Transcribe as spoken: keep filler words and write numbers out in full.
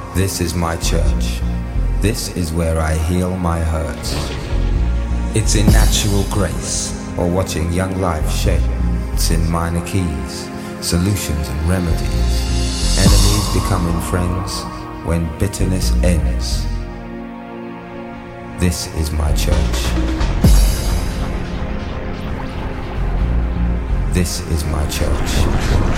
This is my church. This is where I heal my hurts. It's in natural grace, or watching young life shape. It's in minor keys, solutions and remedies. Enemies becoming friends when bitterness ends. This is my church. This is my church.